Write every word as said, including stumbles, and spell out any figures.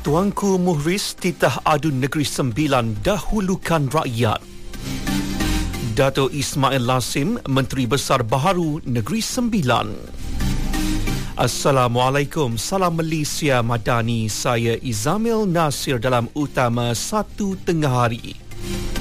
Tuanku Muhriz titah adu Negeri Sembilan dahulukan rakyat. Dato' Ismail Lassim, Menteri Besar Baharu Negeri Sembilan. Assalamualaikum, salam Malaysia Madani. Saya Izamil Nasir dalam Utama Satu Tengah Hari.